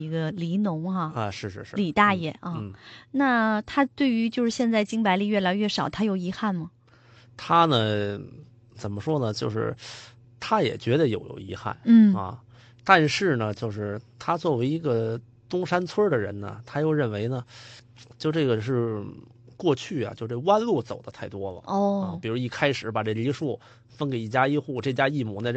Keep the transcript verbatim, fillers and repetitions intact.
一个黎农哈啊，是是是， 李大爷啊， 嗯， 那他对于就是现在金白利越来越少，他有遗憾吗？ 他呢，怎么说呢？就是他也觉得有有遗憾， 嗯啊，但是呢，就是他作为一个东山村的人呢，他又认为呢，就这个是过去啊，就这弯路走的太多了啊， 哦。 比如一开始把这梨树分给一家一户，这家一亩，那